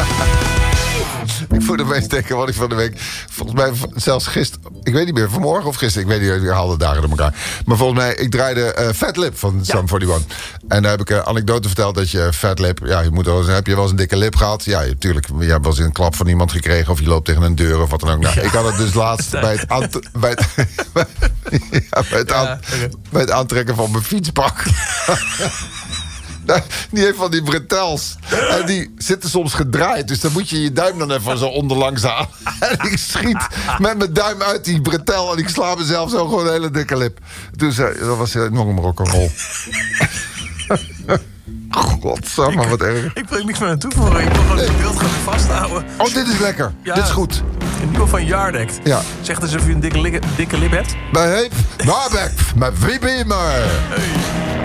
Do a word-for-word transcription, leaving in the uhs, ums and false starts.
Ik voelde me denken wat ik van de week... Volgens mij zelfs gisteren... Ik weet niet meer, vanmorgen of gisteren. Ik weet niet, ik haalde dagen door elkaar. Maar volgens mij, ik draaide uh, Fat Lip van Sum eenenveertig. En daar heb ik een anekdote verteld dat je Fat Lip... Ja, je moet wel eens, heb je wel eens een dikke lip gehad? Ja, natuurlijk. Je hebt wel eens een klap van iemand gekregen... of je loopt tegen een deur of wat dan ook. Nou, ja. Ik had het dus laatst bij het, ant- bij het, ja, bij het, aan- ja, okay. bij het aantrekken van mijn fietspak... Die heeft van die bretels. En die zitten soms gedraaid. Dus dan moet je je duim dan even zo onderlangs aan. En ik schiet met mijn duim uit die bretel. En ik sla mezelf zo gewoon een hele dikke lip. Dus uh, dat was enorm rock'n'roll. Godsamme, wat erg. Ik wil niks meer aan toevoegen. Ik wil gewoon het beeld gaan vasthouden. Oh, dit is lekker. Ja, dit is goed. Een nieuwe van Yardect. Ja. Zegt alsof je een dikke, li- dikke lip hebt. Bij Heep, Marbek, met wie ben je maar? Hey.